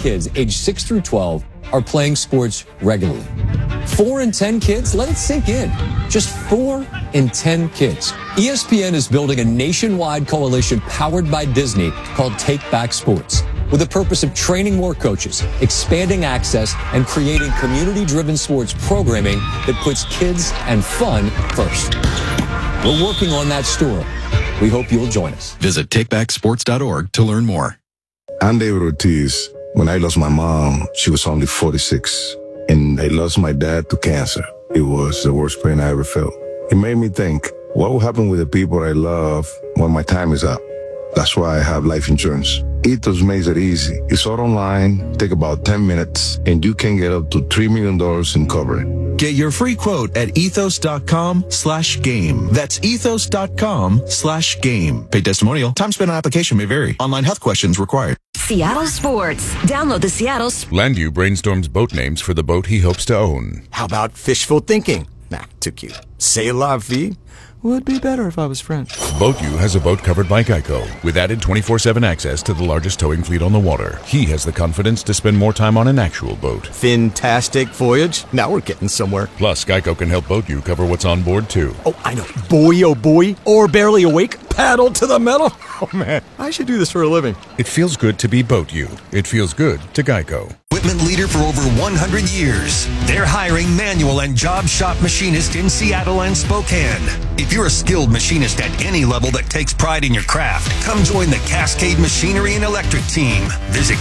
kids aged 6 through 12 are playing sports regularly. 4 in 10 kids? Let it sink in. Just 4 in 10 kids. ESPN is building a nationwide coalition powered by Disney called Take Back Sports, with the purpose of training more coaches, expanding access, and creating community-driven sports programming that puts kids and fun first. We're working on that story. We hope you'll join us. Visit takebacksports.org to learn more. I'm David Ortiz. When I lost my mom, she was only 46, and I lost my dad to cancer. It was the worst pain I ever felt. It made me think, what will happen with the people I love when my time is up? That's why I have life insurance. Ethos makes it easy. It's all online, take about 10 minutes, and you can get up to $3 million in coverage. Get your free quote at ethos.com/game. That's ethos.com/game. Paid testimonial. Time spent on application may vary. Online health questions required. Seattle Sports. Download the Seattle Landu brainstorms boat names for the boat he hopes to own. How about fishful thinking? Nah, too cute. C'est la vie. Would be better if I was French. BoatU has a boat covered by Geico with added 24/7 access to the largest towing fleet on the water. He has the confidence to spend more time on an actual boat. Fantastic voyage. Now we're getting somewhere. Plus, Geico can help BoatU cover what's on board, too. Oh, I know. Boy, oh boy. Or barely awake. Paddle to the metal. Oh, man. I should do this for a living. It feels good to be BoatU. It feels good to Geico. Equipment leader for over 100 years. They're hiring manual and job shop machinists in Seattle and Spokane. If you're a skilled machinist at any level that takes pride in your craft, come join the Cascade Machinery and Electric team. Visit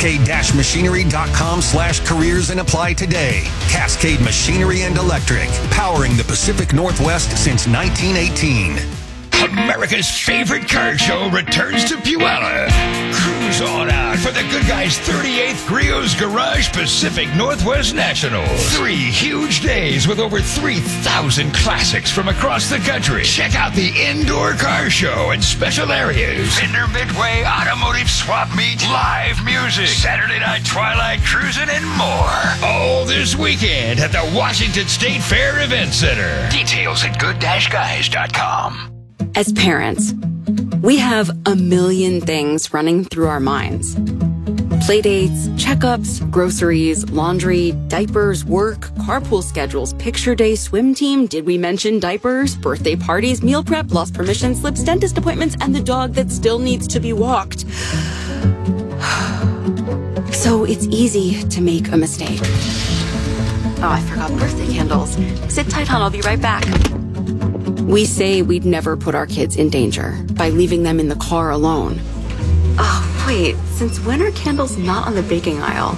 cascade-machinery.com/careers and apply today. Cascade Machinery and Electric, powering the Pacific Northwest since 1918. America's favorite car show returns to Puyallup. Cruise on out for the Good Guys 38th Griot's Garage Pacific Northwest National. 3 huge days with over 3,000 classics from across the country. Check out the indoor car show and special areas. Fender Midway Automotive Swap Meet, live music, Saturday night twilight cruising, and more. All this weekend at the Washington State Fair Event Center. Details at good-guys.com. As parents, we have a million things running through our minds. Playdates, checkups, groceries, laundry, diapers, work, carpool schedules, picture day, swim team, did we mention diapers, birthday parties, meal prep, lost permission slips, dentist appointments, and the dog that still needs to be walked. So it's easy to make a mistake. Oh, I forgot birthday candles. Sit tight, hon, I'll be right back. We say we'd never put our kids in danger by leaving them in the car alone. Oh, wait, since when are candles not on the baking aisle?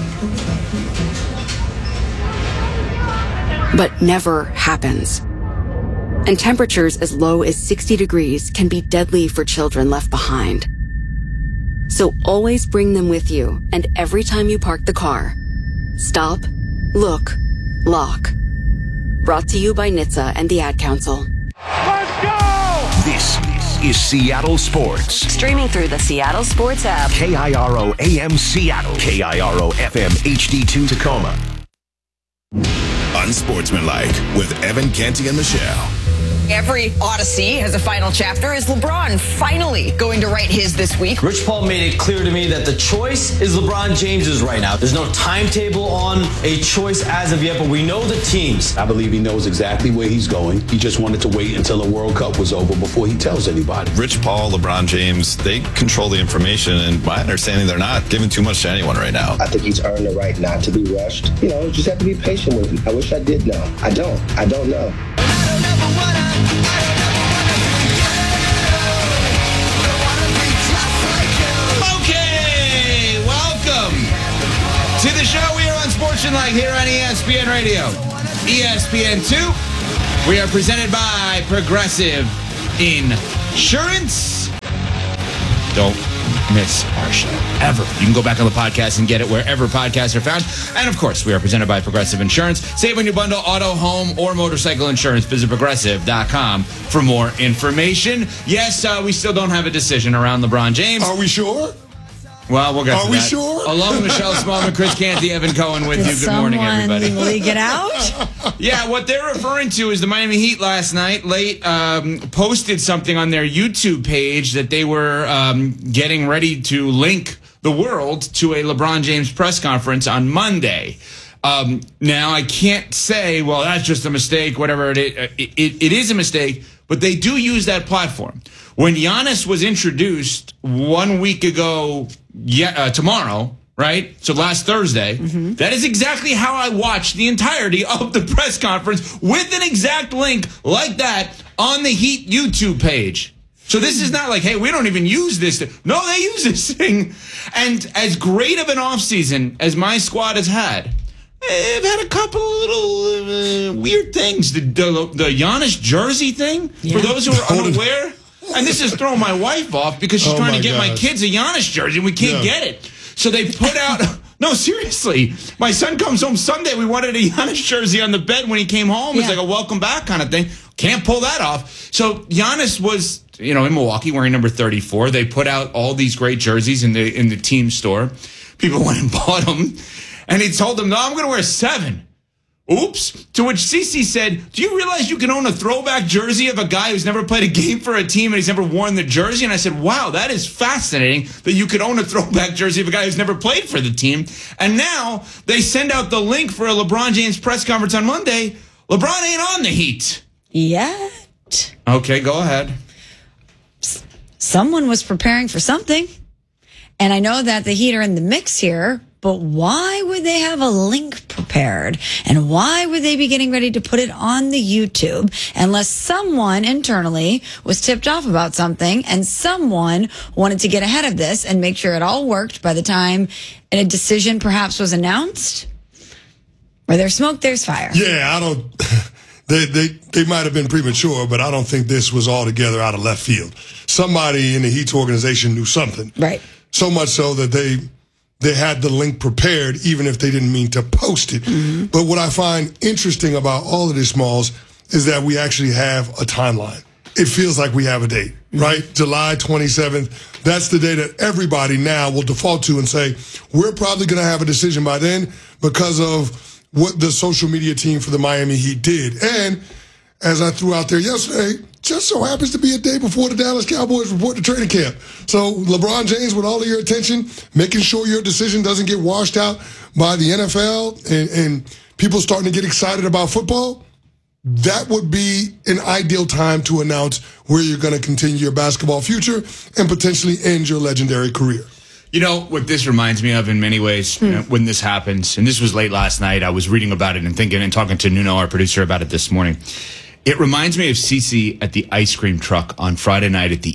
But never happens. And temperatures as low as 60 degrees can be deadly for children left behind. So always bring them with you, and every time you park the car, stop, look, lock. Brought to you by NHTSA and the Ad Council. Let's go! This is Seattle Sports. Streaming through the Seattle Sports app. KIRO AM Seattle. KIRO FM HD2 Tacoma. Unsportsmanlike with Evan Canty and Michelle. Every Odyssey has a final chapter. Is LeBron finally going to write his this week? Rich Paul made it clear to me that the choice is LeBron James's right now. There's no timetable on a choice as of yet, but we know the teams. I believe he knows exactly where he's going. He just wanted to wait until the World Cup was over before he tells anybody. Rich Paul, LeBron James, they control the information, and my understanding, they're not giving too much to anyone right now. I think he's earned the right not to be rushed. You know, just have to be patient with him. I wish I did know. I don't know. Okay, welcome to the show. We are Unsportsmanlike here on ESPN Radio. ESPN2. We are presented by Progressive Insurance. Don't miss our show ever. You can go back on the podcast and get it wherever podcasts are found. And of course, we are presented by Progressive Insurance. Save on your bundle, auto, home, or motorcycle insurance. Visit progressive.com for more information. Yes, we still don't have a decision around LeBron James. Are we sure? Well, we'll get to that. Are we sure? Along with Michelle Smallman, Chris Canty, Evan Cohen with you. Good morning, everybody. Will he get out? Yeah, what they're referring to is the Miami Heat last night late posted something on their YouTube page that they were getting ready to link the world to a LeBron James press conference on Monday. Now, I can't say, well, that's just a mistake, whatever it is. It is a mistake, but they do use that platform. When Giannis was introduced 1 week ago, tomorrow, right? So last Thursday, that is exactly how I watched the entirety of the press conference with an exact link like that on the Heat YouTube page. So this is not like, hey, we don't even use this. No, they use this thing. And as great of an offseason as my squad has had, they've had a couple of little weird things. The Giannis jersey thing, for those who are unaware, and this has thrown my wife off because she's trying to get my kids a Giannis jersey and we can't get it. So they put out, no, seriously, my son comes home Sunday. We wanted a Giannis jersey on the bed when he came home. It's like a welcome back kind of thing. Can't pull that off. So Giannis was, in Milwaukee wearing number 34. They put out all these great jerseys in the team store. People went and bought them. And he told them, no, I'm going to wear 7. Oops. To which CeCe said, do you realize you can own a throwback jersey of a guy who's never played a game for a team and he's never worn the jersey? And I said, wow, that is fascinating that you could own a throwback jersey of a guy who's never played for the team. And now they send out the link for a LeBron James press conference on Monday. LeBron ain't on the Heat. Yet. Okay, go ahead. Someone was preparing for something. And I know that the Heat are in the mix here, but why would they have a link prepared? And why would they be getting ready to put it on the YouTube unless someone internally was tipped off about something and someone wanted to get ahead of this and make sure it all worked by the time a decision perhaps was announced? Where there's smoke, there's fire. Yeah, I don't... They might have been premature, but I don't think this was altogether out of left field. Somebody in the Heat's organization knew something. Right. So much so that they had the link prepared, even if they didn't mean to post it. But what I find interesting about all of this, Smalls, is that we actually have a timeline. It feels like we have a date, right? July 27th. That's the day that everybody now will default to and say, we're probably going to have a decision by then because of what the social media team for the Miami Heat did. And as I threw out there yesterday, just so happens to be a day before the Dallas Cowboys report to training camp. So LeBron James, with all of your attention, making sure your decision doesn't get washed out by the NFL and people starting to get excited about football, that would be an ideal time to announce where you're going to continue your basketball future and potentially end your legendary career. You know, what this reminds me of in many ways, when this happens, and this was late last night, I was reading about it and thinking and talking to Nuno, our producer, about it this morning. It reminds me of CeCe at the ice cream truck on Friday night at the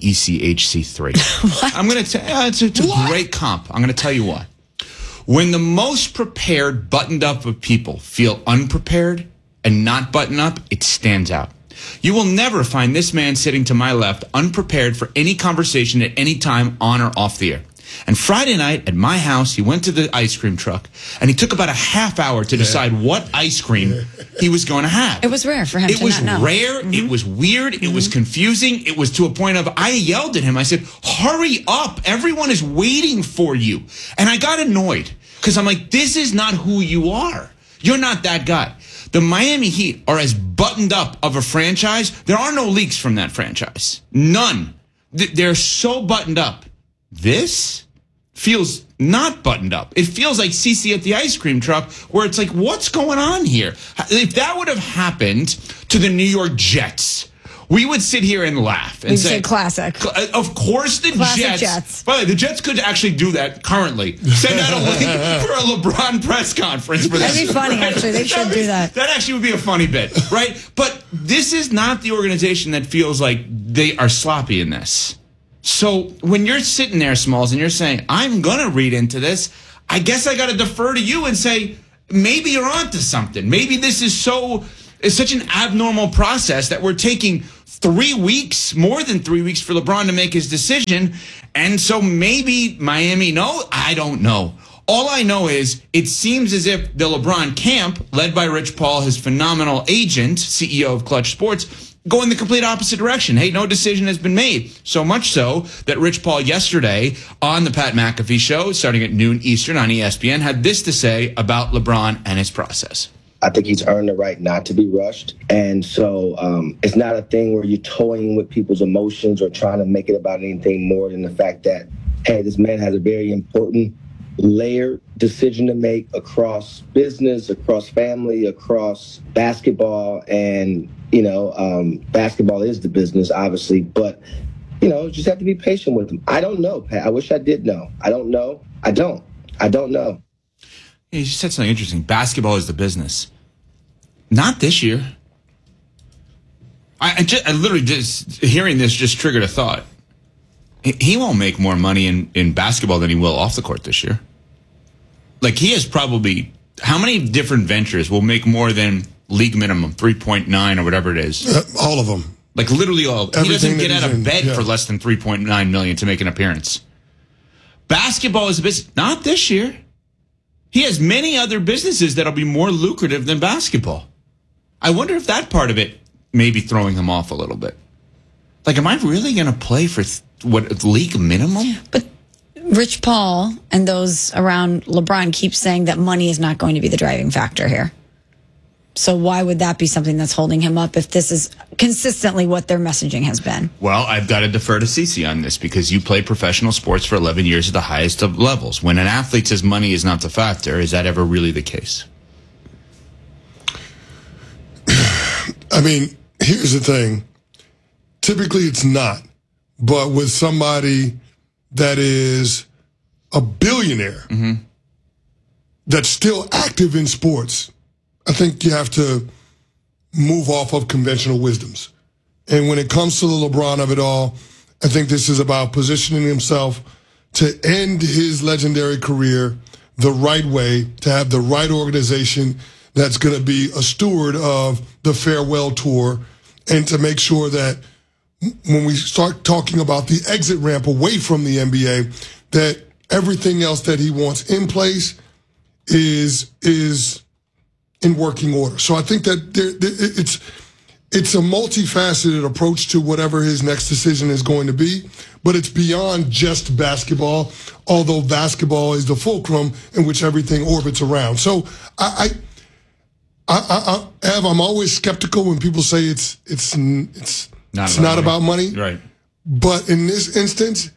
ECHC3. I'm going to tell you, it's a great comp. I'm going to tell you why. When the most prepared, buttoned up of people feel unprepared and not buttoned up, it stands out. You will never find this man sitting to my left unprepared for any conversation at any time on or off the air. And Friday night at my house, he went to the ice cream truck, and he took about a half hour to decide what ice cream he was going to have. It was rare for him to not know. It was rare. It was weird. It was confusing. It was to a point of, I yelled at him. I said, hurry up. Everyone is waiting for you. And I got annoyed because I'm like, this is not who you are. You're not that guy. The Miami Heat are as buttoned up of a franchise. There are no leaks from that franchise. None. They're so buttoned up. This feels not buttoned up. It feels like CeCe at the ice cream truck, where it's like, what's going on here? If that would have happened to the New York Jets, we would sit here and laugh and We'd say classic. Of course, the Jets. By the way, the Jets could actually do that currently. Send out a link for a LeBron press conference. For That'd be funny, actually. They should do that. That actually would be a funny bit, right? But this is not the organization that feels like they are sloppy in this. So when you're sitting there, Smalls, and you're saying, I'm going to read into this, I guess I got to defer to you and say, maybe you're onto something. Maybe this is such an abnormal process that we're taking 3 weeks, more than 3 weeks, for LeBron to make his decision. And so maybe Miami, no, I don't know. All I know is it seems as if the LeBron camp, led by Rich Paul, his phenomenal agent, CEO of Clutch Sports, go in the complete opposite direction. Hey, no decision has been made. So much so that Rich Paul yesterday on the Pat McAfee show, starting at noon Eastern on ESPN, had this to say about LeBron and his process. I think he's earned the right not to be rushed. And so it's not a thing where you're toying with people's emotions or trying to make it about anything more than the fact that hey, this man has a very important layered decision to make across business, across family, across basketball. And, basketball is the business, obviously. But, just have to be patient with him. I don't know, Pat. I wish I did know. I don't know. I don't know. You just said something interesting. Basketball is the business. Not this year. I literally just hearing this just triggered a thought. He won't make more money in basketball than he will off the court this year. Like, he has probably, how many different ventures will make more than league minimum, 3.9 or whatever it is? All of them. Like, literally all. He doesn't get out of bed yeah. for less than $3.9 million to make an appearance. Basketball is a business. Not this year. He has many other businesses that'll be more lucrative than basketball. I wonder if that part of it may be throwing him off a little bit. Like, am I really going to play for league minimum? But Rich Paul and those around LeBron keep saying that money is not going to be the driving factor here. So why would that be something that's holding him up if this is consistently what their messaging has been? Well, I've got to defer to Cece on this because you played professional sports for 11 years at the highest of levels. When an athlete says money is not the factor, is that ever really the case? I mean, here's the thing. Typically it's not. But with somebody that is a billionaire that's still active in sports, I think you have to move off of conventional wisdoms. And when it comes to the LeBron of it all, I think this is about positioning himself to end his legendary career the right way, to have the right organization that's going to be a steward of the farewell tour, and to make sure that when we start talking about the exit ramp away from the NBA, that everything else that he wants in place is in working order. So I think that it's a multifaceted approach to whatever his next decision is going to be, but it's beyond just basketball, although basketball is the fulcrum in which everything orbits around. So I'm always skeptical when people say it's not about money. Right. But in this instance,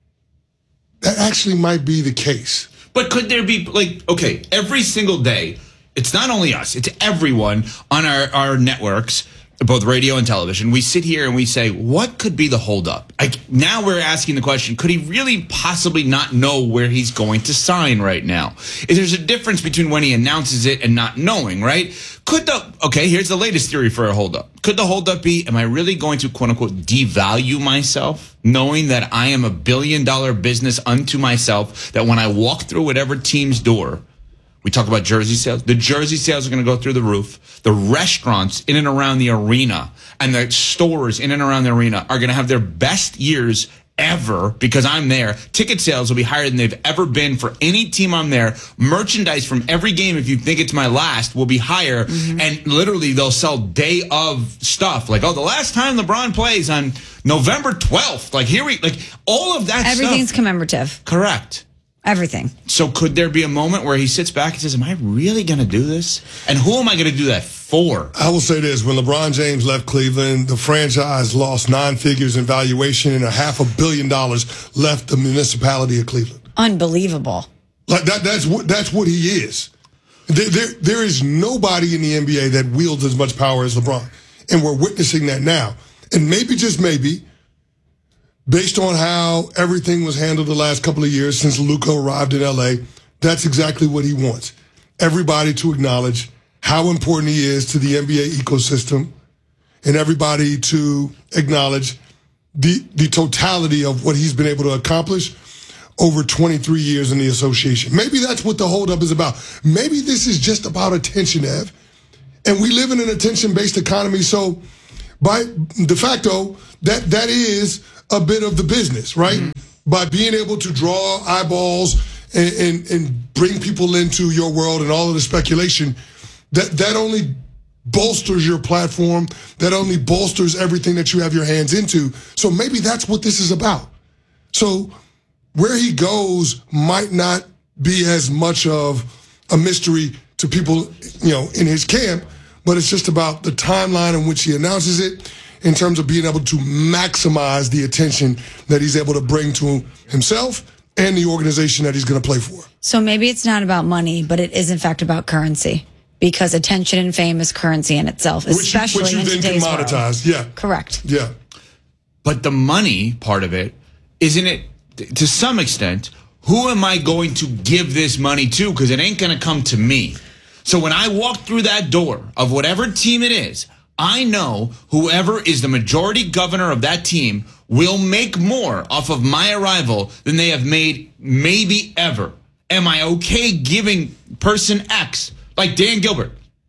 that actually might be the case. But could there be, like, okay, every single day, it's not only us, it's everyone on our networks, both radio and television. We sit here and we say, what could be the holdup? Now we're asking the question, could he really possibly not know where he's going to sign right now? There's a difference between when he announces it and not knowing, right? Here's the latest theory for a holdup. Could the holdup be, am I really going to, quote unquote, devalue myself, knowing that I am a $1 billion business unto myself, that when I walk through whatever team's door, we talk about jersey sales. The jersey sales are going to go through the roof. The restaurants in and around the arena and the stores in and around the arena are going to have their best years ever because I'm there. Ticket sales will be higher than they've ever been for any team I'm there. Merchandise from every game, if you think it's my last, will be higher. And literally they'll sell day of stuff. Like, the last time LeBron plays on November 12th. All of that Everything's stuff. commemorative. Correct. Everything. So could there be a moment where he sits back and says, am I really going to do this? And who am I going to do that for? I will say this. When LeBron James left Cleveland, the franchise lost 9 figures in valuation and $500 million left the municipality of Cleveland. Unbelievable. Like that's what he is. There is nobody in the NBA that wields as much power as LeBron. And we're witnessing that now. And maybe, just maybe, based on how everything was handled the last couple of years since Luka arrived in LA, that's exactly what he wants. Everybody to acknowledge how important he is to the NBA ecosystem, and everybody to acknowledge the totality of what he's been able to accomplish over 23 years in the association. Maybe that's what the holdup is about. Maybe this is just about attention, Ev. And we live in an attention-based economy, so by de facto, that is a bit of the business, right? By being able to draw eyeballs and bring people into your world and all of the speculation, that only bolsters your platform, that only bolsters everything that you have your hands into. So maybe that's what this is about. So where he goes might not be as much of a mystery to people, in his camp, but it's just about the timeline in which he announces it, in terms of being able to maximize the attention that he's able to bring to himself and the organization that he's going to play for. So maybe it's not about money, but it is in fact about currency, because attention and fame is currency in itself, especially which you in then today's world. commoditize. Yeah, correct. Yeah, but the money part of it, isn't it? To some extent, who am I going to give this money to? Because it ain't going to come to me. So when I walk through that door of whatever team it is, I know whoever is the majority governor of that team will make more off of my arrival than they have made maybe ever. Am I okay giving person X, like Dan Gilbert?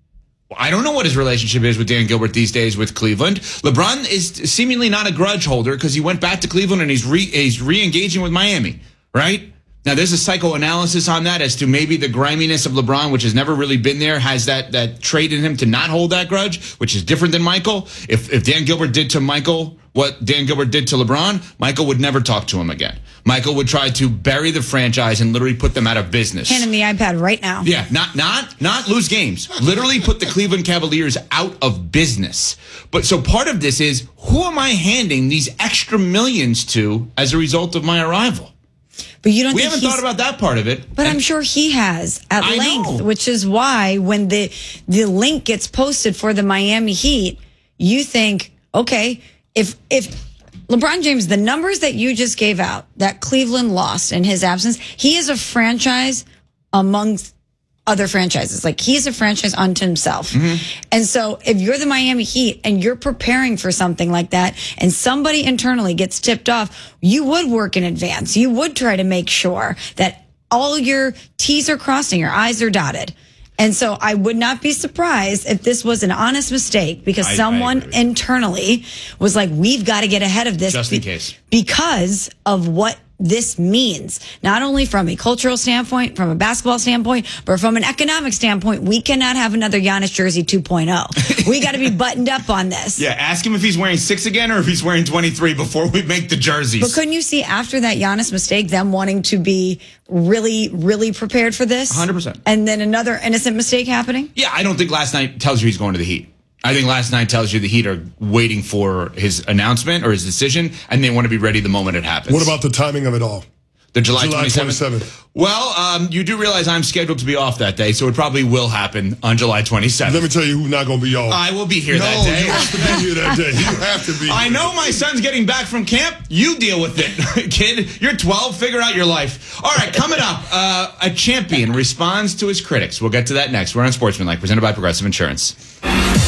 I don't know what his relationship is with Dan Gilbert these days with Cleveland. LeBron is seemingly not a grudge holder because he went back to Cleveland and he's re-engaging with Miami, right? Now, there's a psychoanalysis on that as to maybe the griminess of LeBron, which has never really been there, has that trait in him to not hold that grudge, which is different than Michael. If Dan Gilbert did to Michael what Dan Gilbert did to LeBron, Michael would never talk to him again. Michael would try to bury the franchise and literally put them out of business. Hand him the iPad right now. Yeah, not lose games. Literally put the Cleveland Cavaliers out of business. But so part of this is, who am I handing these extra millions to as a result of my arrival? But you don't. We haven't thought about that part of it. But I'm sure he has at length, which is why when the link gets posted for the Miami Heat, you think, okay, if LeBron James, the numbers that you just gave out that Cleveland lost in his absence, he is a franchise amongst other franchises. Like, he's a franchise unto himself. Mm-hmm. And so if you're the Miami Heat and you're preparing for something like that and somebody internally gets tipped off, you would work in advance. You would try to make sure that all your T's are crossed and your I's are dotted. And so I would not be surprised if this was an honest mistake because someone internally was like, we've got to get ahead of this. Just in case. Because of what this means, not only from a cultural standpoint, from a basketball standpoint, but from an economic standpoint. We cannot have another Giannis jersey 2.0. We got to be buttoned up on this. Yeah, ask him if he's wearing 6 again or if he's wearing 23 before we make the jerseys. But couldn't you see after that Giannis mistake, them wanting to be really, really prepared for this? 100%. And then another innocent mistake happening? Yeah, I don't think last night tells you he's going to the Heat. I think last night tells you the Heat are waiting for his announcement or his decision, and they want to be ready the moment it happens. What about the timing of it all? The July 27th? Well, you do realize I'm scheduled to be off that day, so it probably will happen on July 27th. Let me tell you who's not going to be off. I will be here that day. No, you have to be here that day. You have to be I know my son's getting back from camp. You deal with it, kid. You're 12. Figure out your life. All right, coming up, a champion responds to his critics. We'll get to that next. We're on Sportsmanlike, presented by Progressive Insurance.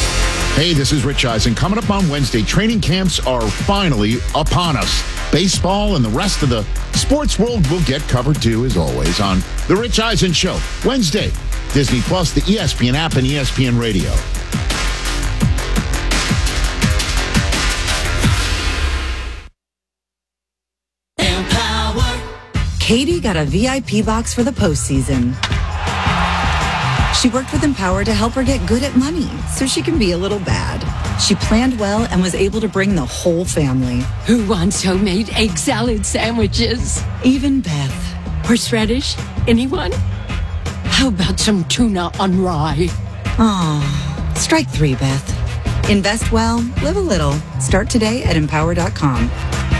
Hey, this is Rich Eisen. Coming up on Wednesday, training camps are finally upon us. Baseball and the rest of the sports world will get covered too, as always, on The Rich Eisen Show. Wednesday, Disney Plus, the ESPN app, and ESPN Radio. Katie got a VIP box for the postseason. She worked with Empower to help her get good at money so she can be a little bad. She planned well and was able to bring the whole family. Who wants homemade egg salad sandwiches? Even Beth. Horseradish? Anyone? How about some tuna on rye? Aw, strike 3, Beth. Invest well, live a little. Start today at Empower.com.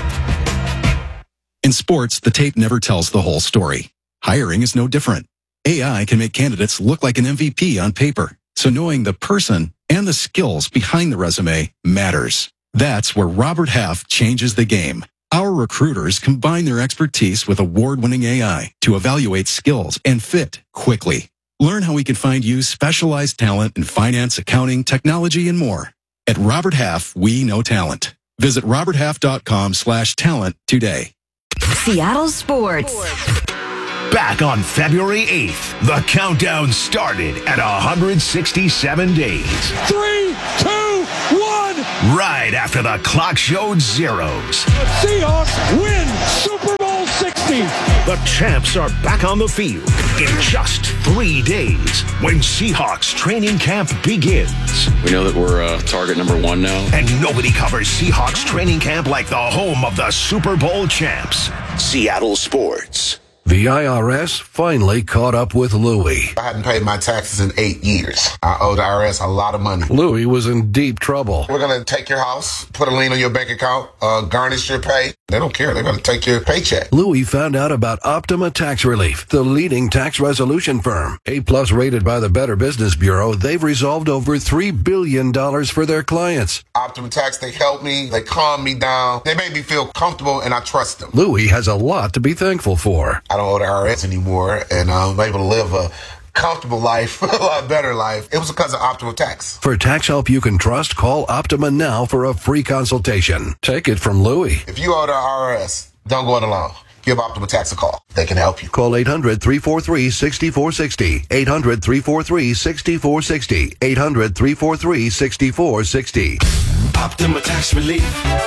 In sports, the tape never tells the whole story. Hiring is no different. AI can make candidates look like an MVP on paper, so knowing the person and the skills behind the resume matters. That's where Robert Half changes the game. Our recruiters combine their expertise with award-winning AI to evaluate skills and fit quickly. Learn how we can find you specialized talent in finance, accounting, technology, and more. At Robert Half, we know talent. Visit roberthalf.com/talent today. Seattle Sports. Back on February 8th, the countdown started at 167 days. 3, 2, 1. Right after the clock showed zeros. The Seahawks win Super Bowl 60. The champs are back on the field in just 3 days when Seahawks training camp begins. We know that we're target number 1 now. And nobody covers Seahawks training camp like the home of the Super Bowl champs. Seattle Sports. The IRS finally caught up with Louie. I hadn't paid my taxes in 8 years. I owe the IRS a lot of money. Louie was in deep trouble. We're going to take your house, put a lien on your bank account, garnish your pay. They don't care. They're going to take your paycheck. Louie found out about Optima Tax Relief, the leading tax resolution firm. A-plus rated by the Better Business Bureau, they've resolved over $3 billion for their clients. Optima Tax, they helped me. They calmed me down. They made me feel comfortable, and I trust them. Louie has a lot to be thankful for. I don't owe the IRS anymore, and I'm able to live a comfortable life, a lot better life. It was because of Optima Tax. For tax help you can trust, call Optima now for a free consultation. Take it from Louie. If you owe the IRS, don't go it alone. Give Optima Tax a call. They can help you. Call 800-343-6460. 800-343-6460. 800-343-6460. Optima Tax Relief.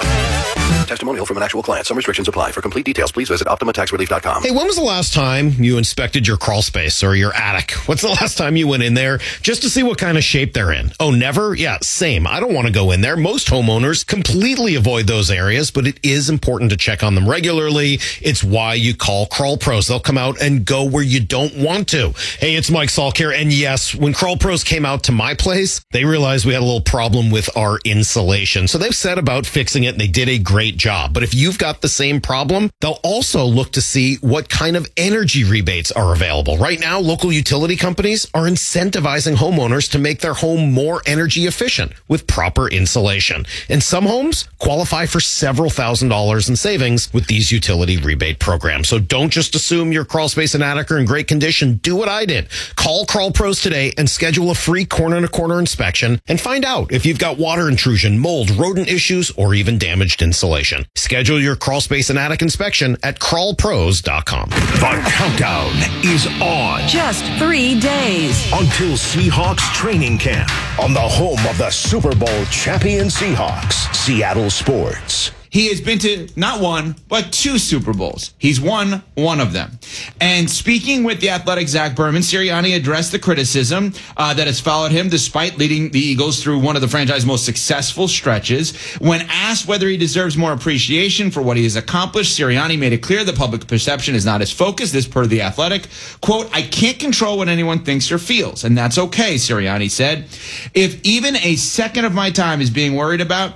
Testimonial from an actual client. Some restrictions apply. For complete details, please visit OptimaTaxRelief.com. Hey, when was the last time you inspected your crawl space or your attic? What's the last time you went in there just to see what kind of shape they're in? Oh, never? Yeah, same. I don't want to go in there. Most homeowners completely avoid those areas, but it is important to check on them regularly. It's why you call Crawl Pros. They'll come out and go where you don't want to. Hey, it's Mike Salk here. And yes, when Crawl Pros came out to my place, they realized we had a little problem with our insulation. So they've set about fixing it, and they did a great job. But if you've got the same problem, they'll also look to see what kind of energy rebates are available. Right now, local utility companies are incentivizing homeowners to make their home more energy efficient with proper insulation. And some homes qualify for several $1,000s in savings with these utility rebate programs. So don't just assume your crawl space and attic are in great condition. Do what I did. Call Crawl Pros today and schedule a free corner-to-corner inspection and find out if you've got water intrusion, mold, rodent issues, or even damaged insulation. Schedule your crawl space and attic inspection at crawlpros.com. The countdown is on. Just 3 days Until Seahawks training camp on the home of the Super Bowl champion Seahawks, Seattle Sports. He has been to not one, but 2 Super Bowls. He's won one of them. And speaking with the Athletic Zach Berman, Sirianni addressed the criticism that has followed him despite leading the Eagles through one of the franchise's most successful stretches. When asked whether he deserves more appreciation for what he has accomplished, Sirianni made it clear the public perception is not his focus. This per the Athletic. Quote, I can't control what anyone thinks or feels, and that's okay, Sirianni said. If even a second of my time is being worried about,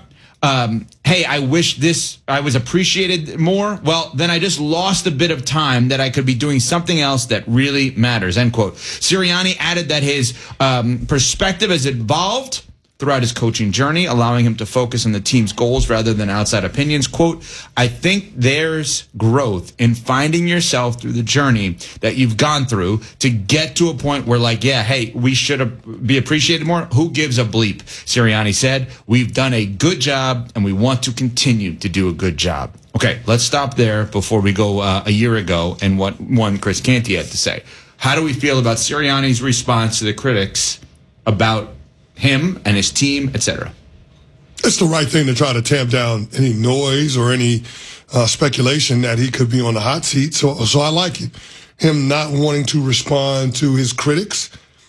hey, I wish I was appreciated more, well, then I just lost a bit of time that I could be doing something else that really matters, end quote. Sirianni added that his perspective has evolved throughout his coaching journey, allowing him to focus on the team's goals rather than outside opinions. Quote, I think there's growth in finding yourself through the journey that you've gone through to get to a point where, like, yeah, hey, we should be appreciated more. Who gives a bleep? Sirianni said, we've done a good job and we want to continue to do a good job. Okay, let's stop there before we go a year ago and what one Chris Canty had to say. How do we feel about Sirianni's response to the critics about him and his team, etc.? It's the right thing to try to tamp down any noise or any speculation that he could be on the hot seat. So I like it. Him not wanting to respond to his critics.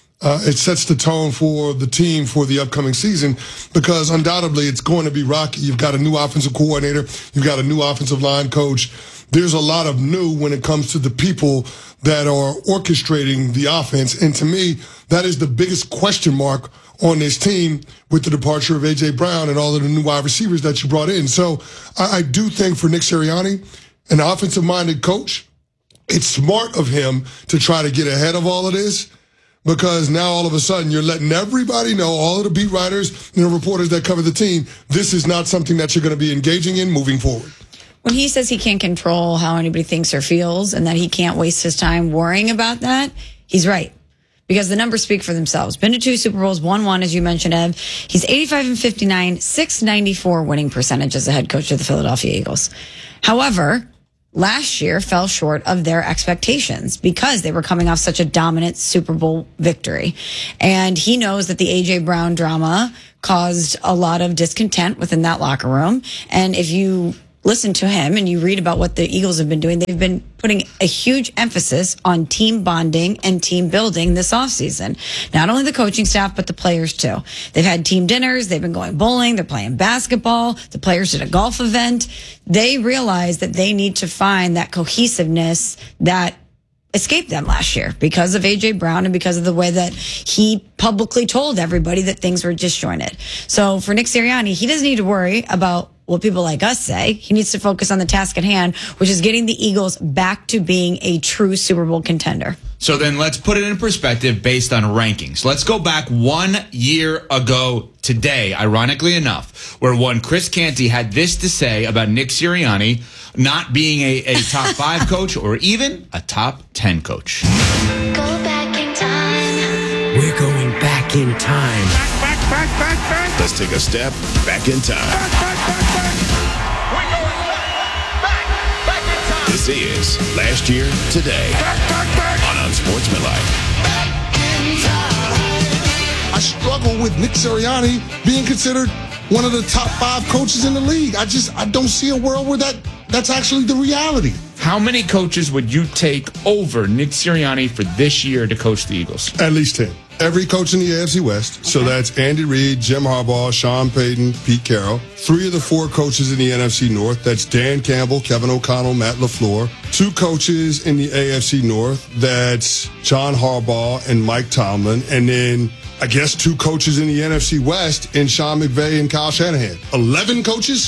It sets the tone for the team for the upcoming season, because undoubtedly it's going to be rocky. You've got a new offensive coordinator. You've got a new offensive line coach. There's a lot of new when it comes to the people that are orchestrating the offense. And to me, that is the biggest question mark on this team with the departure of A.J. Brown and all of the new wide receivers that you brought in. So I do think for Nick Sirianni, an offensive-minded coach, it's smart of him to try to get ahead of all of this, because now all of a sudden you're letting everybody know, all of the beat writers and the reporters that cover the team, this is not something that you're going to be engaging in moving forward. When he says he can't control how anybody thinks or feels and that he can't waste his time worrying about that, he's right. Because the numbers speak for themselves. Been to 2 Super Bowls, won one, as you mentioned, Ev. He's 85-59, .694 winning percentage as the head coach of the Philadelphia Eagles. However, last year fell short of their expectations because they were coming off such a dominant Super Bowl victory. And he knows that the A.J. Brown drama caused a lot of discontent within that locker room. And if you listen to him and you read about what the Eagles have been doing, they've been putting a huge emphasis on team bonding and team building this offseason. Not only the coaching staff, but the players too. They've had team dinners. They've been going bowling. They're playing basketball. The players did a golf event. They realize that they need to find that cohesiveness that escaped them last year because of A.J. Brown and because of the way that he publicly told everybody that things were disjointed. So for Nick Sirianni, he doesn't need to worry about what people like us say. He needs to focus on the task at hand, which is getting the Eagles back to being a true Super Bowl contender. So then let's put it in perspective based on rankings. Let's go back 1 year ago today, ironically enough, where one Chris Canty had this to say about Nick Sirianni not being a top 5 coach or even a top 10 coach. Go back in time. We're going back in time. Back. Let's take a step back in time. We're going back in time. This is Last Year, Today. On Unsportsmanlike. I struggle with Nick Sirianni being considered one of the top 5 coaches in the league. I don't see a world where that's actually the reality. How many coaches would you take over Nick Sirianni for this year to coach the Eagles? At least 10. Every coach in the AFC West. So that's Andy Reid, Jim Harbaugh, Sean Payton, Pete Carroll. 3 of the 4 coaches in the NFC North. That's Dan Campbell, Kevin O'Connell, Matt LaFleur. 2 coaches in the AFC North. That's John Harbaugh and Mike Tomlin. And then I guess 2 coaches in the NFC West in Sean McVay and Kyle Shanahan. 11 coaches?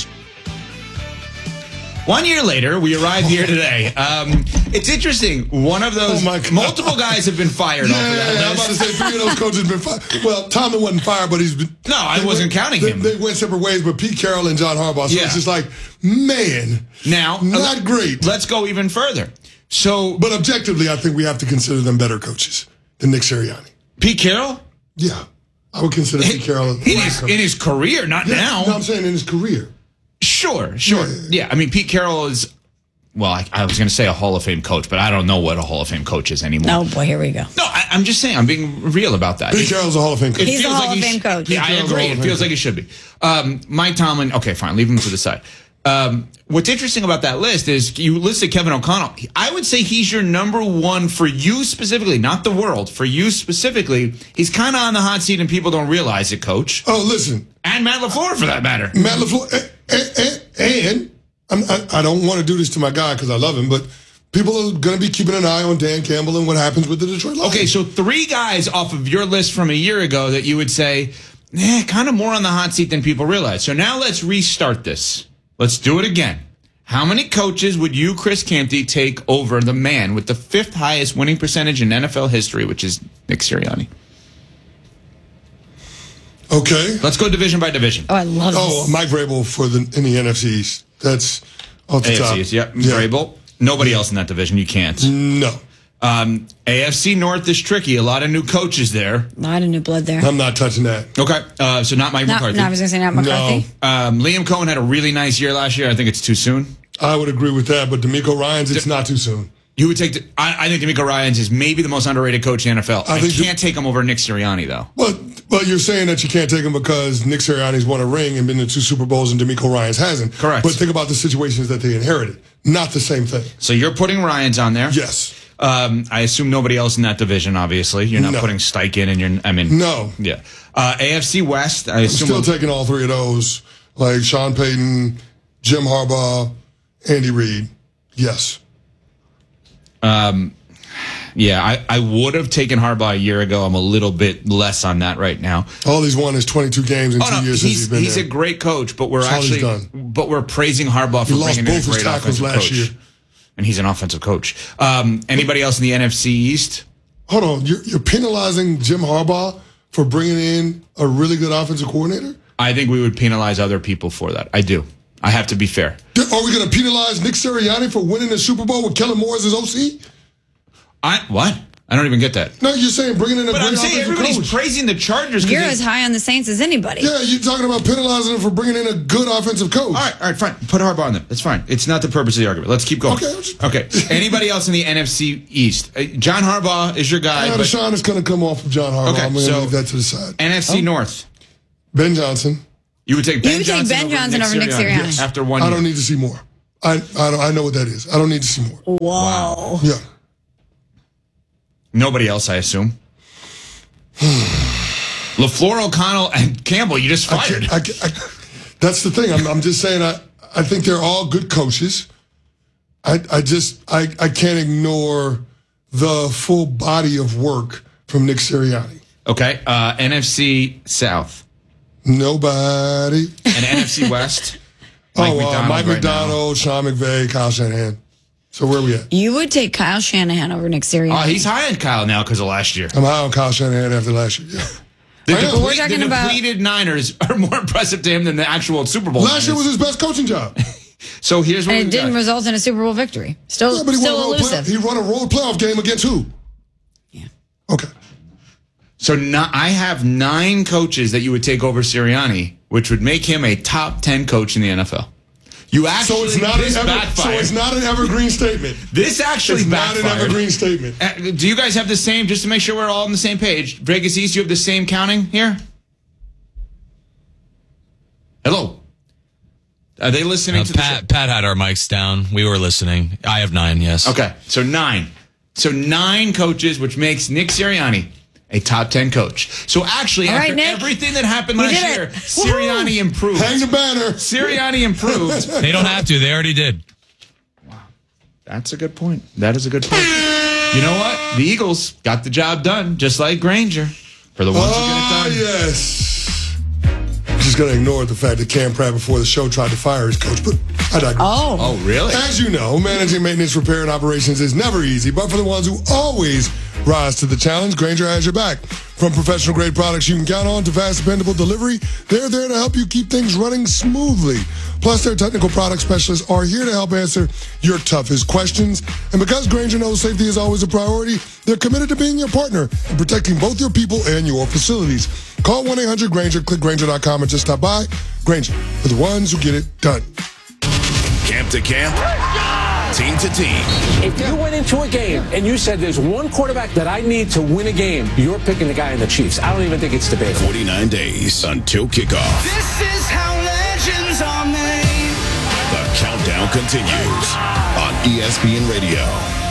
1 year later, we arrived here today. It's interesting. One of those, multiple guys have been fired off of that list. I'm about to say 3 of those coaches have been fired. Well, Tomlin wasn't fired, but he's been... No, I wasn't counting him. They went separate ways, but Pete Carroll and John Harbaugh. So it's just like, man, now not great. Let's go even further. But objectively, I think we have to consider them better coaches than Nick Sirianni. Pete Carroll? Yeah. I would consider Pete Carroll... In his career, not now. No, I'm saying in his career. Sure. Yeah, I mean, Pete Carroll is, well, I was going to say a Hall of Fame coach, but I don't know what a Hall of Fame coach is anymore. Oh, boy, here we go. No, I'm just saying, I'm being real about that. Pete Carroll's a Hall of Fame coach. He's a Hall of Fame coach. Yeah, I agree. It feels like it should be. Mike Tomlin, okay, fine, leave him to the side. What's interesting about that list is you listed Kevin O'Connell. I would say he's your number 1 for you specifically, not the world. For you specifically, he's kind of on the hot seat and people don't realize it, Coach. Oh, listen. And Matt LaFleur, for that matter. Matt LaFleur, and I don't want to do this to my guy because I love him, but people are going to be keeping an eye on Dan Campbell and what happens with the Detroit Lions. Okay, so 3 guys off of your list from a year ago that you would say, kind of more on the hot seat than people realize. So now let's restart this. Let's do it again. How many coaches would you, Chris Canty, take over the man with the 5th highest winning percentage in NFL history, which is Nick Sirianni? Okay. Let's go division by division. Oh, I love this. Oh, Mike Vrabel in the NFC East. That's off the top. AFC, yeah. Vrabel. Nobody else in that division. You can't. No. AFC North is tricky. A lot of new coaches there. A lot of new blood there. I'm not touching that. Okay. So not Mike McCarthy. No, I was going to say not McCarthy. No. Liam Cohen had a really nice year last year. I think it's too soon. I would agree with that, but DeMeco Ryans, it's not too soon. You would take... I think DeMeco Ryans is maybe the most underrated coach in the NFL. I can't take him over Nick Sirianni, though. Well, you're saying that you can't take him because Nick Sirianni's won a ring and been to 2 Super Bowls and DeMeco Ryans hasn't. Correct. But think about the situations that they inherited. Not the same thing. So you're putting Ryans on there? Yes. I assume nobody else in that division, obviously. You're not putting Steichen in. No. Yeah. AFC West, I assume... I'm still taking all 3 of those. Like Sean Payton, Jim Harbaugh, Andy Reid. Yes. Yeah, I would have taken Harbaugh a year ago. I'm a little bit less on that right now. All he's won is 22 games in 2 years since he's been there. He's a great coach, but we're praising Harbaugh for bringing in a great offensive coach. Year. And he's an offensive coach. Anybody else in the NFC East? Hold on, you're penalizing Jim Harbaugh for bringing in a really good offensive coordinator? I think we would penalize other people for that. I do. I have to be fair. Are we going to penalize Nick Sirianni for winning the Super Bowl with Kellen Moore as his OC? What? I don't even get that. No, you're saying bringing in a great offensive coach. But I'm saying everybody's praising the Chargers. You're as high on the Saints as anybody. Yeah, you're talking about penalizing him for bringing in a good offensive coach. All right, fine. Put Harbaugh on them. That's fine. It's not the purpose of the argument. Let's keep going. Okay. Anybody else in the NFC East? John Harbaugh is your guy. Deshaun is going to come off of John Harbaugh. Okay, I'm going to leave that to the side. NFC North. Ben Johnson. You would take Ben Johnson over Nick Sirianni. Yes. After 1 year. I don't need to see more. I know what that is. I don't need to see more. Wow. Yeah. Nobody else, I assume. LaFleur, O'Connell, and Campbell, you just fired. That's the thing. I'm just saying I think they're all good coaches. I can't ignore the full body of work from Nick Sirianni. Okay. NFC South. Nobody. And NFC West. Mike McDonald, Sean McVay, Kyle Shanahan. So where are we at? You would take Kyle Shanahan over Nick Sirianni. He's high on Kyle now because of last year. I'm high on Kyle Shanahan after last year, yeah. The depleted Niners are more impressive to him than the actual Super Bowl. Last year was his best coaching job. So here's what it didn't result in a Super Bowl victory. Still elusive. He won a road playoff game against who? Yeah. Okay. So I have 9 coaches that you would take over Sirianni, which would make him a top 10 coach in the NFL. So it's not an evergreen statement. This actually backfired. Not an evergreen statement. Do you guys have the same, just to make sure we're all on the same page, Vegas East, you have the same counting here? Hello? Are they listening to Pat had our mics down. We were listening. I have 9, yes. Okay, so 9. So 9 coaches, which makes Nick Sirianni a top 10 coach. So actually, after everything that happened last year, Sirianni improved. Hang the banner. Sirianni improved. They don't have to. They already did. Wow. That's a good point. That is a good point. You know what? The Eagles got the job done, just like Granger. For the ones who get it done. Yes. I'm just going to ignore the fact that Cam Pratt before the show tried to fire his coach, but I digress. Oh, really? As you know, managing maintenance, repair, and operations is never easy, but for the ones who always rise to the challenge, Granger has your back. From professional grade products you can count on to fast, dependable delivery, they're there to help you keep things running smoothly. Plus, their technical product specialists are here to help answer your toughest questions. And because Granger knows safety is always a priority, they're committed to being your partner and protecting both your people and your facilities. Call 1-800-GRANGER, click Granger.com, and just stop by. Granger, for the ones who get it done. Camp to camp, team to team. If you went into a game and you said there's one quarterback that I need to win a game, you're picking the guy in the Chiefs. I don't even think it's debatable. 49 days until kickoff. This is how legends are made. The countdown continues on ESPN Radio.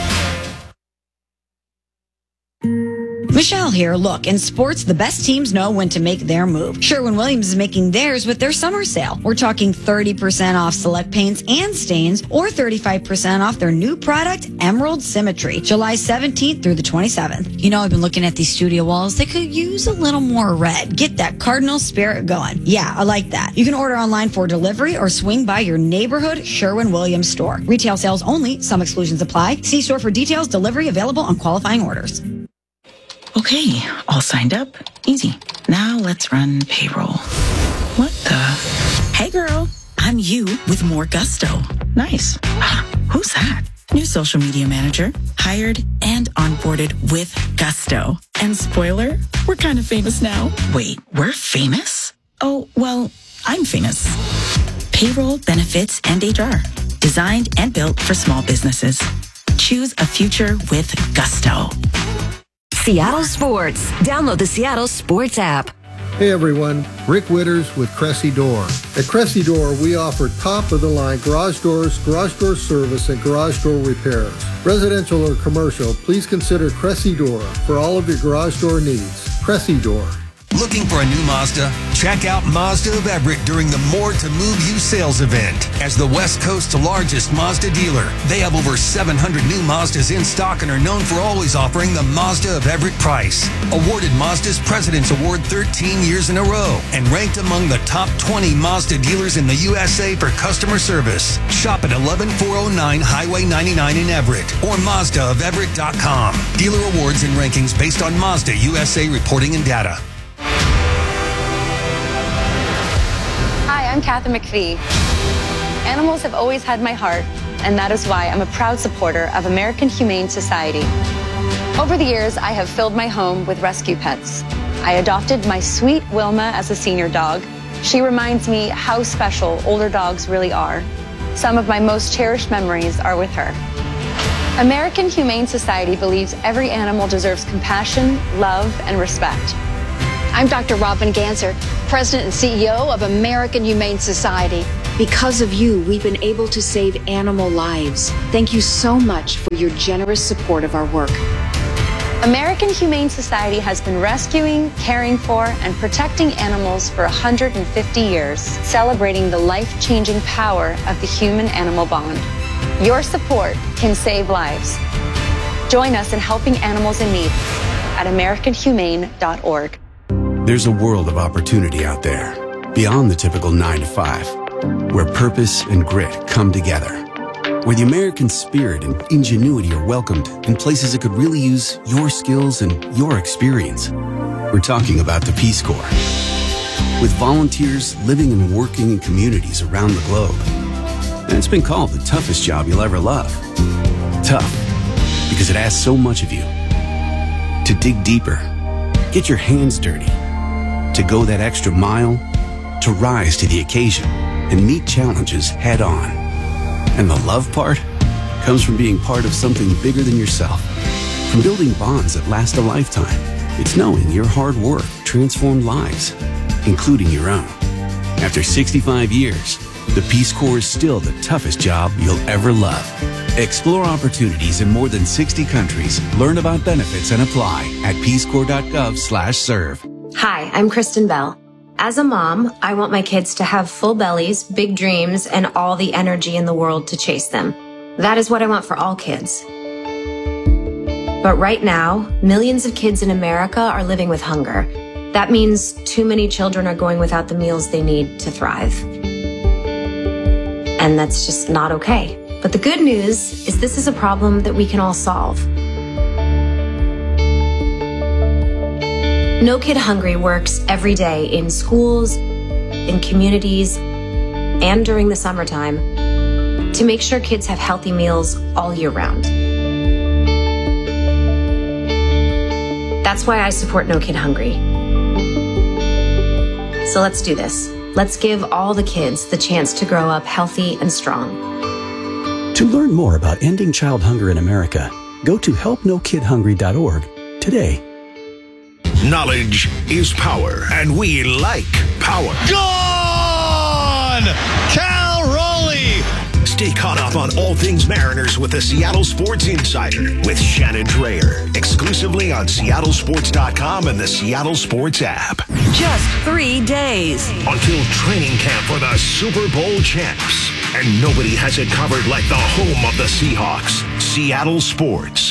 Michelle here. Look, in sports, the best teams know when to make their move. Sherwin-Williams is making theirs with their summer sale. We're talking 30% off select paints and stains, or 35% off their new product, Emerald Symmetry, July 17th through the 27th. You know, I've been looking at these studio walls. They could use a little more red. Get that cardinal spirit going. Yeah, I like that. You can order online for delivery or swing by your neighborhood Sherwin-Williams store. Retail sales only. Some exclusions apply. See store for details. Delivery available on qualifying orders. Okay, all signed up. Easy. Now let's run payroll. What the? Hey girl, I'm you with more gusto. Nice. Who's that? New social media manager. Hired and onboarded with gusto. And spoiler, we're kind of famous now. Wait, we're famous? Oh, well, I'm famous. Payroll, benefits, and HR. Designed and built for small businesses. Choose a future with gusto. Seattle Sports. Download the Seattle Sports app. Hey everyone, Rick Witters with Cressy Door. At Cressy Door, we offer top-of-the-line garage doors, garage door service, and garage door repairs. Residential or commercial, please consider Cressy Door for all of your garage door needs. Cressy Door. Looking for a new Mazda? Check out Mazda of Everett during the More to Move You sales event. As the West Coast's largest Mazda dealer, they have over 700 new Mazdas in stock and are known for always offering the Mazda of Everett price. Awarded Mazda's President's Award 13 years in a row and ranked among the top 20 Mazda dealers in the USA for customer service. Shop at 11409 Highway 99 in Everett or MazdaofEverett.com. Dealer awards and rankings based on Mazda USA reporting and data. Hi, I'm Kathy McPhee. Animals have always had my heart, and that is why I'm a proud supporter of American Humane Society. Over the years, I have filled my home with rescue pets. I adopted my sweet Wilma as a senior dog. She reminds me how special older dogs really are. Some of my most cherished memories are with her. American Humane Society believes every animal deserves compassion, love, and respect. I'm Dr. Robin Ganser, President and CEO of American Humane Society. Because of you, we've been able to save animal lives. Thank you so much for your generous support of our work. American Humane Society has been rescuing, caring for, and protecting animals for 150 years, celebrating the life-changing power of the human-animal bond. Your support can save lives. Join us in helping animals in need at AmericanHumane.org. There's a world of opportunity out there, beyond the typical 9 to 5, where purpose and grit come together, where the American spirit and ingenuity are welcomed in places that could really use your skills and your experience. We're talking about the Peace Corps. With volunteers living and working in communities around the globe. And it's been called the toughest job you'll ever love. Tough, because it asks so much of you. To dig deeper, get your hands dirty, to go that extra mile, to rise to the occasion and meet challenges head on. And the love part comes from being part of something bigger than yourself, from building bonds that last a lifetime. It's knowing your hard work transformed lives, including your own. After 65 years, the Peace Corps is still the toughest job you'll ever love. Explore opportunities in more than 60 countries. Learn about benefits and apply at peacecorps.gov/serve. Hi, I'm Kristen Bell. As a mom, I want my kids to have full bellies, big dreams, and all the energy in the world to chase them. That is what I want for all kids. But right now, millions of kids in America are living with hunger. That means too many children are going without the meals they need to thrive. And that's just not okay. But the good news is this is a problem that we can all solve. No Kid Hungry works every day in schools, in communities, and during the summertime to make sure kids have healthy meals all year round. That's why I support No Kid Hungry. So let's do this. Let's give all the kids the chance to grow up healthy and strong. To learn more about ending child hunger in America, go to helpnokidhungry.org today. Knowledge is power, and we like power. Gone! Cal Raleigh! Stay caught up on all things Mariners with the Seattle Sports Insider with Shannon Drayer. Exclusively on seattlesports.com and the Seattle Sports app. Just 3 days Until training camp for the Super Bowl champs. And nobody has it covered like the home of the Seahawks. Seattle Sports.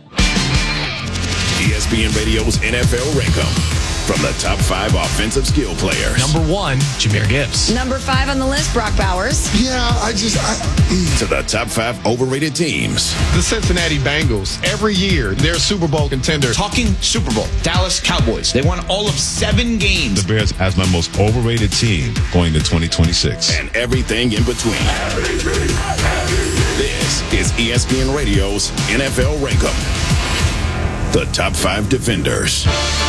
ESPN Radio's NFL Rankum. From the top 5 offensive skill players. Number 1, Jahmyr Gibbs. Number 5 on the list, Brock Bowers. Yeah, To the top 5 overrated teams. The Cincinnati Bengals. Every year, they're Super Bowl contenders. Talking Super Bowl. Dallas Cowboys. They won all of 7 games. The Bears as my most overrated team going to 2026. And everything in between. This is ESPN Radio's NFL Rankum. The top 5 defenders.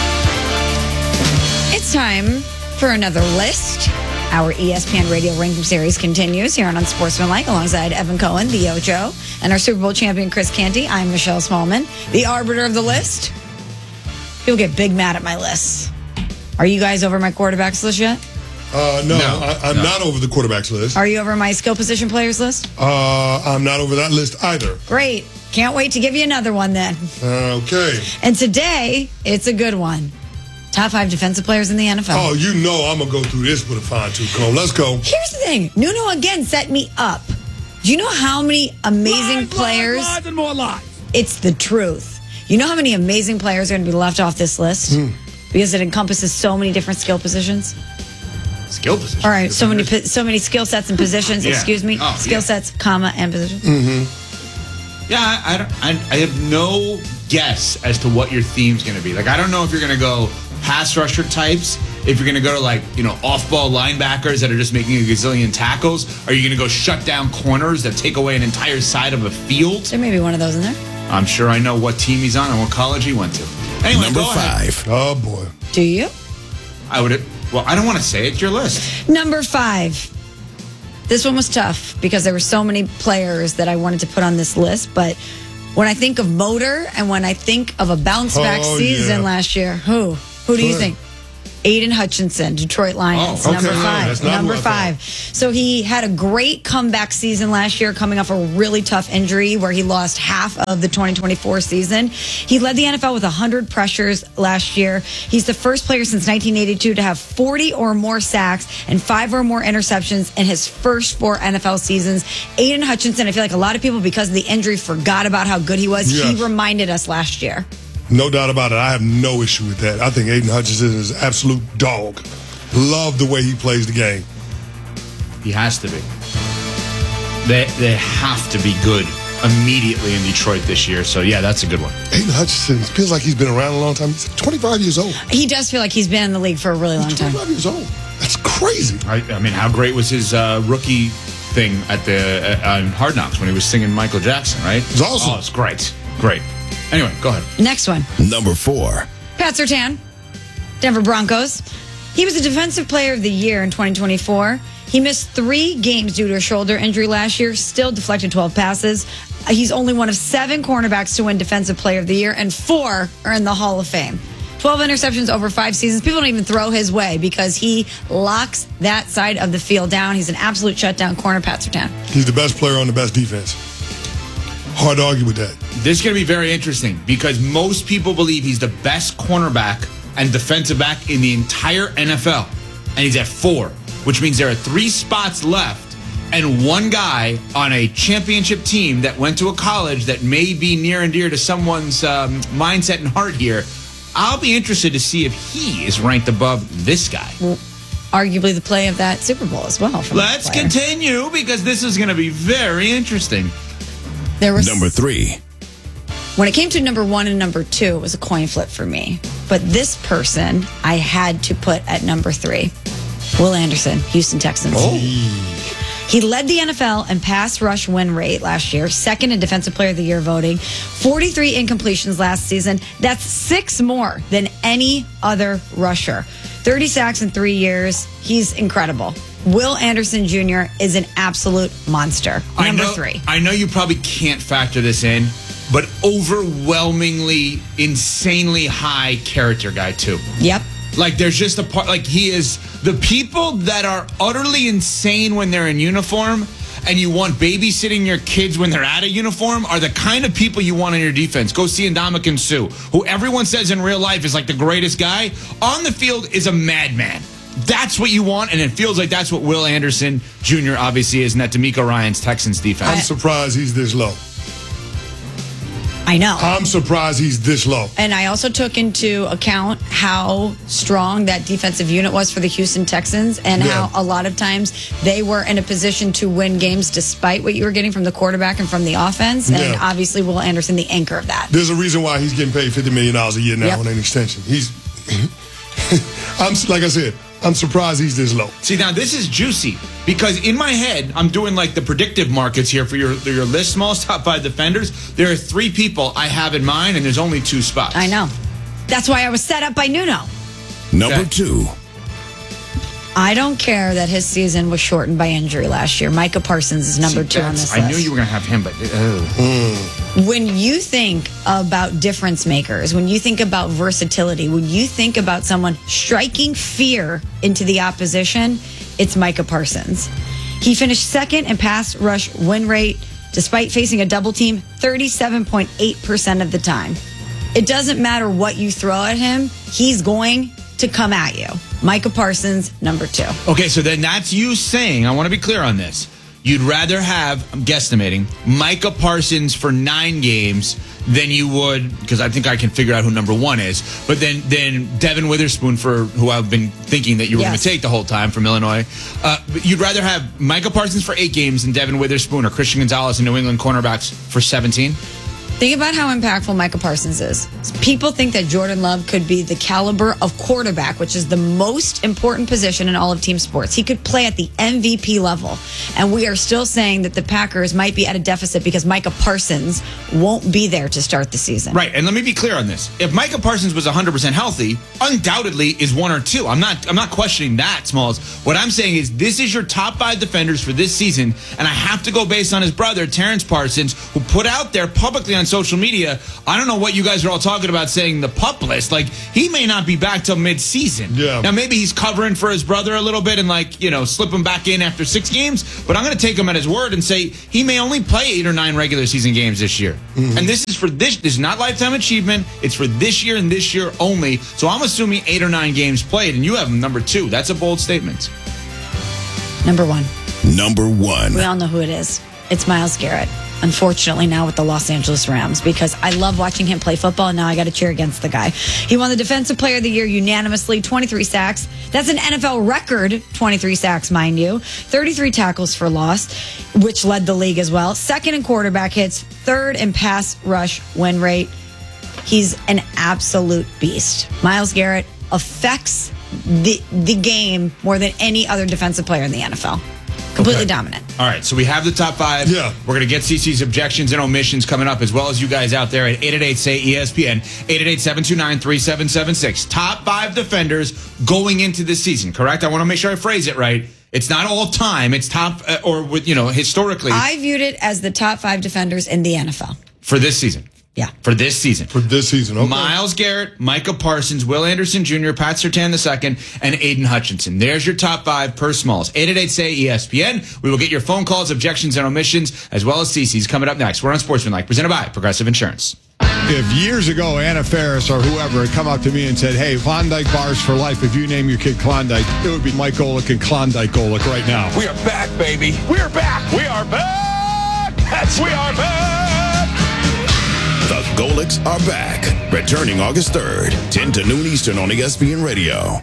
It's time for another list. Our ESPN Radio Ranking Series continues here on Unsportsmanlike alongside Evan Cohen, the Ocho, and our Super Bowl champion Chris Canty. I'm Michelle Smallman, the arbiter of the list. People get big mad at my lists. Are you guys over my quarterbacks list yet? No, I'm not over the quarterbacks list. Are you over my skill position players list? I'm not over that list either. Great. Can't wait to give you another one then. Okay. And today, it's a good one. Top 5 defensive players in the NFL. Oh, you know I'm going to go through this with a fine-tooth comb. Let's go. Here's the thing. Nuno again set me up. Do you know how many amazing players? Lies and more lies. It's the truth. You know how many amazing players are going to be left off this list? Because it encompasses so many different skill positions. Skill positions? All right, so many skill sets and positions, excuse me. Skill sets, comma, and positions. Mm-hmm. Yeah, I have no guess as to what your theme's going to be. Like, I don't know if you're going to go pass rusher types, if you're going to go to off-ball linebackers that are just making a gazillion tackles, are you going to go shut down corners that take away an entire side of a field? There may be one of those in there. I'm sure I know what team he's on and what college he went to. Anyway, Number go 5. ahead. Oh, boy. Do you? I don't want to say it. It's your list. Number 5. This one was tough because there were so many players that I wanted to put on this list, but when I think of motor and when I think of a bounce-back season last year, who do you think? Aiden Hutchinson, Detroit Lions, number 5. Number 5. So he had a great comeback season last year, coming off a really tough injury where he lost half of the 2024 season. He led the NFL with 100 pressures last year. He's the first player since 1982 to have 40 or more sacks and 5 or more interceptions in his first 4 NFL seasons. Aiden Hutchinson, I feel like a lot of people, because of the injury, forgot about how good he was. Yeah. He reminded us last year. No doubt about it. I have no issue with that. I think Aiden Hutchinson is an absolute dog. Love the way he plays the game. He has to be. They have to be good immediately in Detroit this year. So, yeah, that's a good one. Aiden Hutchinson feels like he's been around a long time. He's 25 years old. He does feel like he's been in the league for a really long time. 25 years old. That's crazy. I mean, how great was his rookie thing at the on Hard Knocks when he was singing Michael Jackson, right? It was awesome. Oh, it's great. Great. Anyway, go ahead. Next one. Number 4. Pat Surtain, Denver Broncos. He was the Defensive Player of the Year in 2024. He missed 3 games due to a shoulder injury last year, still deflected 12 passes. He's only one of 7 cornerbacks to win Defensive Player of the Year, and 4 are in the Hall of Fame. 12 interceptions over 5 seasons. People don't even throw his way because he locks that side of the field down. He's an absolute shutdown corner, Pat Surtain. He's the best player on the best defense. Hard to argue with that. This is going to be very interesting because most people believe he's the best cornerback and defensive back in the entire NFL. And he's at 4, which means there are 3 spots left and 1 guy on a championship team that went to a college that may be near and dear to someone's mindset and heart here. I'll be interested to see if he is ranked above this guy. Well, arguably the play of that Super Bowl as well. Let's continue because this is going to be very interesting. There was Number 3. When it came to number 1 and number 2, it was a coin flip for me. But this person I had to put at number 3. Will Anderson, Houston Texans. He led the NFL in pass rush win rate last year, 2nd in Defensive Player of the Year voting, 43 incompletions last season. That's 6 more than any other rusher. 30 sacks in 3 years. He's incredible. Will Anderson Jr. is an absolute monster. Number 3. I know you probably can't factor this in, but overwhelmingly, insanely high character guy, too. Yep. Like, there's just a part, like, he is the people that are utterly insane when they're in uniform and you want babysitting your kids when they're out of uniform are the kind of people you want on your defense. Go see Ndamukong Suh, who everyone says in real life is like the greatest guy. On the field is a madman. That's what you want, and it feels like that's what Will Anderson Jr. obviously is, and that DeMeco Ryans Texans defense. I'm surprised he's this low. I know. I'm surprised he's this low. And I also took into account how strong that defensive unit was for the Houston Texans and how a lot of times they were in a position to win games despite what you were getting from the quarterback and from the offense. And obviously Will Anderson, the anchor of that. There's a reason why he's getting paid $50 million a year now on an extension. Like I said, I'm surprised he's this low. See, now this is juicy because in my head, I'm doing like the predictive markets here for your list, Smalls, top 5 defenders. There are 3 people I have in mind, and there's only 2 spots. I know. That's why I was set up by Nuno. Number 2. I don't care that his season was shortened by injury last year. Micah Parsons is number 2 on this list. I knew you were going to have him, but... When you think about difference makers, when you think about versatility, when you think about someone striking fear into the opposition, it's Micah Parsons. He finished 2nd in pass rush win rate despite facing a double team 37.8% of the time. It doesn't matter what you throw at him, he's going to come at you. Micah Parsons, number 2. Okay, so then that's you saying, I want to be clear on this. You'd rather have, I'm guesstimating, Micah Parsons for 9 games than you would, because I think I can figure out who number 1 is, but then Devin Witherspoon, for who I've been thinking that you were going to take the whole time from Illinois. You'd rather have Micah Parsons for 8 games than Devin Witherspoon or Christian Gonzalez and New England cornerbacks for 17? Think about how impactful Micah Parsons is. People think that Jordan Love could be the caliber of quarterback, which is the most important position in all of team sports. He could play at the MVP level. And we are still saying that the Packers might be at a deficit because Micah Parsons won't be there to start the season. Right, and let me be clear on this. If Micah Parsons was 100% healthy, undoubtedly is 1 or 2. I'm not questioning that, Smalls. What I'm saying is this is your top 5 defenders for this season, and I have to go based on his brother, Terrence Parsons, who put out there publicly on social media. I don't know what you guys are all talking about saying the PUP list. Like, he may not be back till mid-season. Yeah. Now, maybe he's covering for his brother a little bit and, like, you know, slip him back in after 6 games. But I'm going to take him at his word and say he may only play 8 or 9 regular season games this year. Mm-hmm. And this is for this. This is not lifetime achievement. It's for this year and this year only. So I'm assuming 8 or 9 games played, and you have him number 2. That's a bold statement. Number 1. Number 1. We all know who it is. It's Myles Garrett. Unfortunately, now with the Los Angeles Rams, because I love watching him play football, and now I got to cheer against the guy. He won the Defensive Player of the Year unanimously, 23 sacks. That's an NFL record, 23 sacks, mind you. 33 tackles for loss, which led the league as well. 2nd in quarterback hits, 3rd in pass rush win rate. He's an absolute beast. Myles Garrett affects the game more than any other defensive player in the NFL. Completely dominant. All right, so we have the top 5. Yeah. We're going to get CC's objections and omissions coming up, as well as you guys out there at 888-SAY-ESPN, 888-729-3776. Top 5 defenders going into this season, correct? I want to make sure I phrase it right. It's not all time. It's top, or with, you know, historically. I viewed it as the top 5 defenders in the NFL. For this season. Yeah. For this season. Okay. Myles Garrett, Micah Parsons, Will Anderson Jr., Pat Surtain II, and Aiden Hutchinson. There's your top 5 per Smalls. 888-SAY-ESPN. We will get your phone calls, objections, and omissions, as well as CC's coming up next. We're on Sportsmanlike, presented by Progressive Insurance. If years ago Anna Faris or whoever had come up to me and said, hey, Klondike bars for life, if you name your kid Klondike, it would be Mike Golick and Klondike Golick right now. We are back, baby. We're back. We are back. We are back. The Golicks are back. Returning August 3rd, 10 to noon Eastern on ESPN Radio.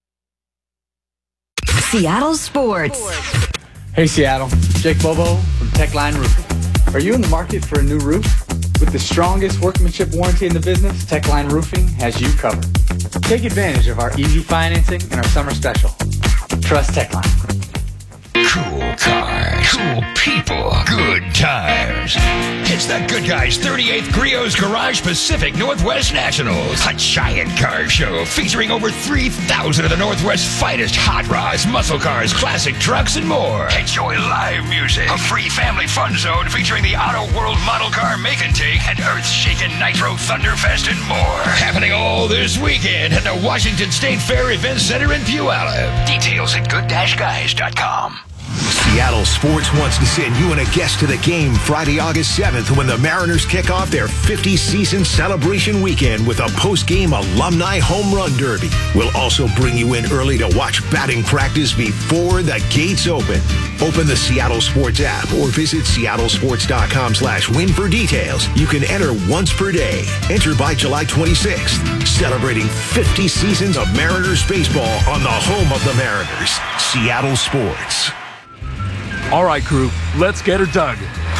Seattle Sports. Hey, Seattle. Jake Bobo from Techline Roofing. Are you in the market for a new roof? With the strongest workmanship warranty in the business, Techline Roofing has you covered. Take advantage of our easy financing and our summer special. Trust Techline. Cool cars, cool people, good times. It's the Good Guys 38th Griot's Garage Pacific Northwest Nationals, a giant car show featuring over 3,000 of the Northwest's finest hot rods, muscle cars, classic trucks, and more. Enjoy live music, a free family fun zone featuring the Auto World Model Car Make and Take, and Earth-Shaking Nitro Thunderfest, and more. Happening all this weekend at the Washington State Fair Event Center in Puyallup. Details at good-guys.com. Seattle Sports wants to send you and a guest to the game Friday, August 7th when the Mariners kick off their 50-season celebration weekend with a post-game alumni home run derby. We'll also bring you in early to watch batting practice before the gates open. Open the Seattle Sports app or visit seattlesports.com/win for details. You can enter once per day. Enter by July 26th. Celebrating 50 seasons of Mariners baseball on the home of the Mariners. Seattle Sports. All right, crew, let's get her dug.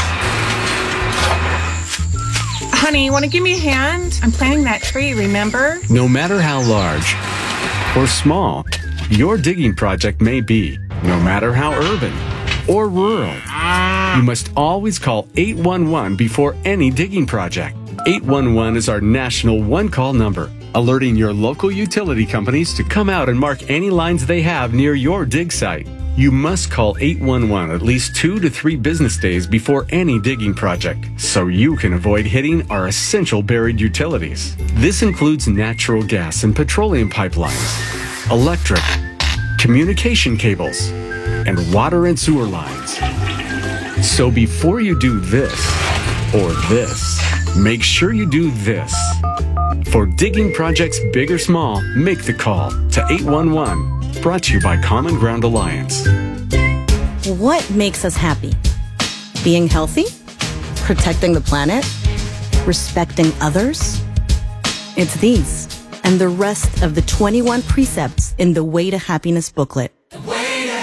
Honey, want to give me a hand? I'm planting that tree, remember? No matter how large or small your digging project may be, no matter how urban or rural, you must always call 811 before any digging project. 811 is our national one-call number, alerting your local utility companies to come out and mark any lines they have near your dig site. You must call 811 at least 2 to 3 business days before any digging project, so you can avoid hitting our essential buried utilities. This includes natural gas and petroleum pipelines, electric, communication cables, and water and sewer lines. So before you do this or this, make sure you do this. For digging projects big or small, make the call to 811. Brought to you by Common Ground Alliance. What makes us happy? Being healthy? Protecting the planet? Respecting others? It's these and the rest of the 21 precepts in the Way to Happiness booklet.